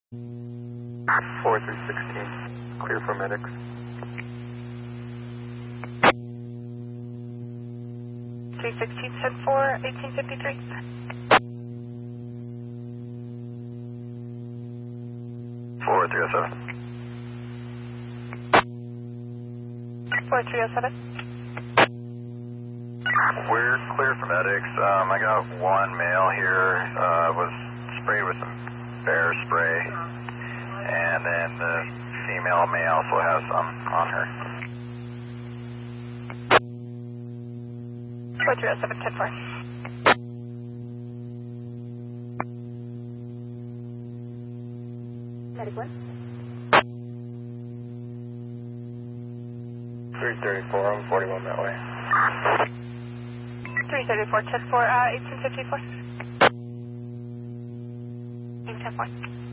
4316, clear for medics. 316, 10-4, 1853. 4307. 4307. We're clear for medics. I got one male here, was sprayed with some bear spray, and then the female may also have some on her. 4307, 10-4. Medic 1. 334, I'm 41 that way. 334, 10-4, 1854. 10-4.